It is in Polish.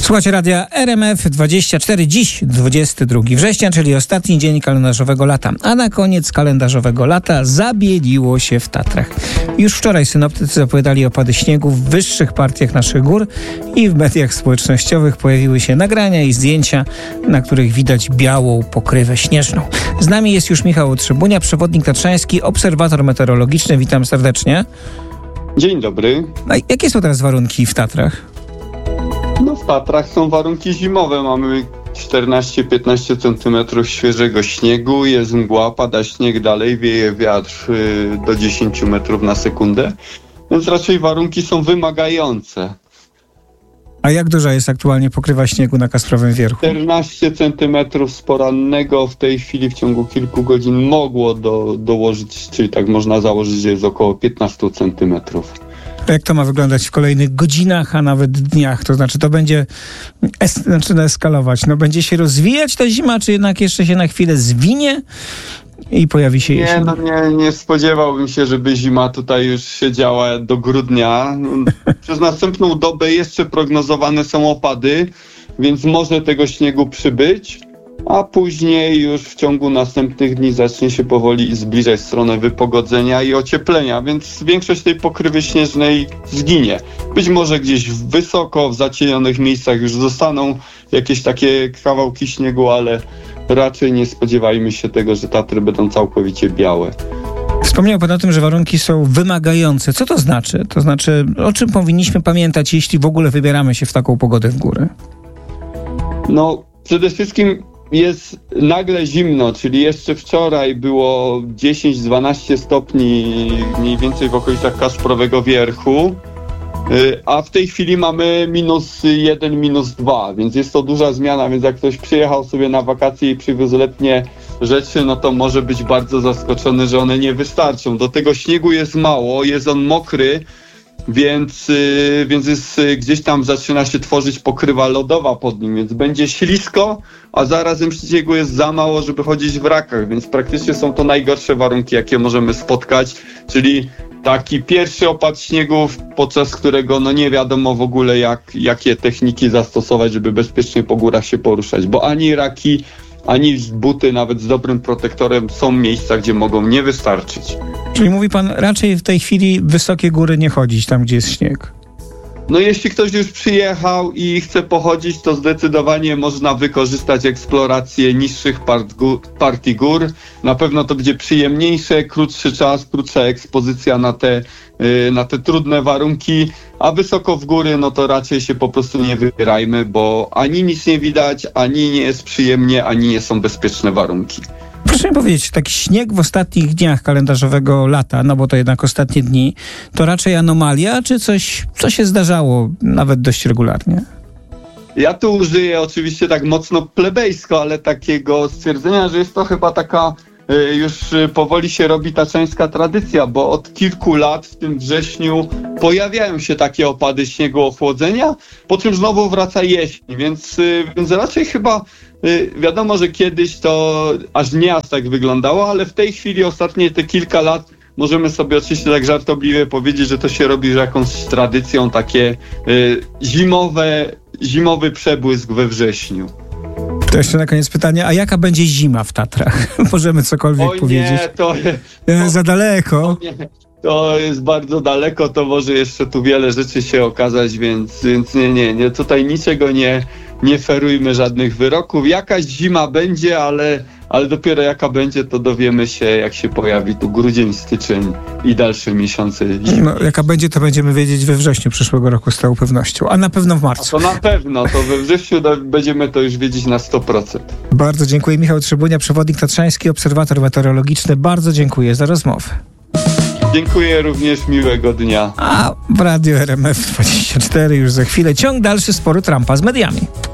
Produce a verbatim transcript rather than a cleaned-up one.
Słuchajcie radia R M F dwadzieścia cztery, dziś dwudziestego drugiego września, czyli ostatni dzień kalendarzowego lata. A na koniec kalendarzowego lata zabieliło się w Tatrach. Już wczoraj synoptycy zapowiadali opady śniegu w wyższych partiach naszych gór i w mediach społecznościowych pojawiły się nagrania i zdjęcia, na których widać białą pokrywę śnieżną. Z nami jest już Michał Trzebunia, przewodnik tatrzański, obserwator meteorologiczny. Witam serdecznie. Dzień dobry. A jakie są teraz warunki w Tatrach? No w Tatrach są warunki zimowe. Mamy czternaście do piętnastu centymetrów świeżego śniegu, jest mgła, pada śnieg dalej, wieje wiatr y, do dziesięciu metrów na sekundę, więc raczej warunki są wymagające. A jak duża jest aktualnie pokrywa śniegu na Kasprowym Wierchu? czternaście centymetrów z porannego w tej chwili w ciągu kilku godzin mogło do, dołożyć, czyli tak można założyć, że jest około piętnaście centymetrów. Jak to ma wyglądać w kolejnych godzinach, a nawet dniach? To znaczy, to będzie es, znaczy eskalować. No, będzie się rozwijać ta zima, czy jednak jeszcze się na chwilę zwinie i pojawi się jesień? Nie, no nie, nie spodziewałbym się, żeby zima tutaj już siedziała do grudnia. Przez następną dobę jeszcze prognozowane są opady, więc może tego śniegu przybyć, a później już w ciągu następnych dni zacznie się powoli zbliżać stronę wypogodzenia i ocieplenia, więc większość tej pokrywy śnieżnej zginie. Być może gdzieś wysoko, w zacienionych miejscach już zostaną jakieś takie kawałki śniegu, ale raczej nie spodziewajmy się tego, że Tatry będą całkowicie białe. Wspomniał pan o tym, że warunki są wymagające. Co to znaczy? To znaczy, o czym powinniśmy pamiętać, jeśli w ogóle wybieramy się w taką pogodę w górę? No, przede wszystkim jest nagle zimno, czyli jeszcze wczoraj było dziesięć do dwunastu stopni mniej więcej w okolicach Kasprowego Wierchu, a w tej chwili mamy minus jeden, minus dwa, więc jest to duża zmiana, więc jak ktoś przyjechał sobie na wakacje i przywiózł letnie rzeczy, no to może być bardzo zaskoczony, że one nie wystarczą. Do tego śniegu jest mało, jest on mokry, Więc, yy, więc jest, yy, gdzieś tam zaczyna się tworzyć pokrywa lodowa pod nim, więc będzie ślisko, a zarazem śniegu jest za mało, żeby chodzić w rakach, więc praktycznie są to najgorsze warunki, jakie możemy spotkać, czyli taki pierwszy opad śniegu, podczas którego no nie wiadomo w ogóle jak, jakie techniki zastosować, żeby bezpiecznie po górach się poruszać, bo ani raki, ani buty nawet z dobrym protektorem są miejsca, gdzie mogą nie wystarczyć. Czyli mówi pan, raczej w tej chwili wysokie góry nie chodzić tam, gdzie jest śnieg. No jeśli ktoś już przyjechał i chce pochodzić, to zdecydowanie można wykorzystać eksplorację niższych part gór, partii gór. Na pewno to będzie przyjemniejsze, krótszy czas, krótsza ekspozycja na te, yy, na te trudne warunki, a wysoko w góry, no to raczej się po prostu nie wybierajmy, bo ani nic nie widać, ani nie jest przyjemnie, ani nie są bezpieczne warunki. Proszę mi powiedzieć, taki śnieg w ostatnich dniach kalendarzowego lata, no bo to jednak ostatnie dni, to raczej anomalia, czy coś, co się zdarzało nawet dość regularnie? Ja tu użyję oczywiście tak mocno plebejsko, ale takiego stwierdzenia, że jest to chyba taka y, już powoli się robi tatrzańska tradycja, bo od kilku lat w tym wrześniu pojawiają się takie opady śniegu, ochłodzenia, po czym znowu wraca jesień, więc, y, więc raczej chyba y, wiadomo, że kiedyś to aż nie aż tak wyglądało, ale w tej chwili ostatnie te kilka lat możemy sobie oczywiście tak żartobliwie powiedzieć, że to się robi jakąś tradycją, takie y, zimowe, zimowy przebłysk we wrześniu. To jeszcze na koniec pytanie, a jaka będzie zima w Tatrach? Możemy cokolwiek Oj, powiedzieć? Nie, to, to za daleko. To, nie, to jest bardzo daleko, to może jeszcze tu wiele rzeczy się okazać, więc, więc nie, nie, nie, tutaj niczego nie, nie ferujmy, żadnych wyroków. Jakaś zima będzie, ale, ale dopiero jaka będzie, to dowiemy się, jak się pojawi tu grudzień, styczeń i dalsze miesiące zimy. No, jaka będzie, to będziemy wiedzieć we wrześniu przyszłego roku z całą pewnością, a na pewno w marcu. A to na pewno, to we wrześniu do, będziemy to już wiedzieć na sto procent. Bardzo dziękuję. Michał Trzebunia, przewodnik tatrzański, obserwator meteorologiczny. Bardzo dziękuję za rozmowę. Dziękuję również, miłego dnia. A w Radiu R M F dwadzieścia cztery już za chwilę ciąg dalszy sporu Trumpa z mediami.